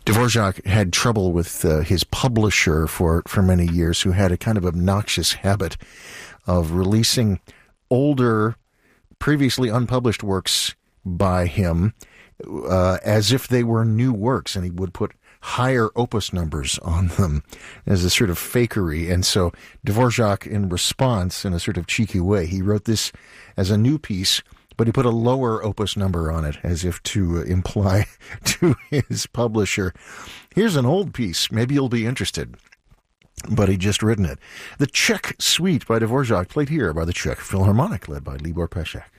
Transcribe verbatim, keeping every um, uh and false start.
Dvorak had trouble with uh, his publisher for, for many years, who had a kind of obnoxious habit of releasing older, previously unpublished works by him uh, as if they were new works, and he would put higher opus numbers on them as a sort of fakery. And so Dvorak, in response, in a sort of cheeky way, he wrote this as a new piece, but he put a lower opus number on it as if to uh, imply to his publisher, here's an old piece, maybe you'll be interested. But he'd just written it. The Czech Suite by Dvorak, played here by the Czech Philharmonic, led by Libor Pesek.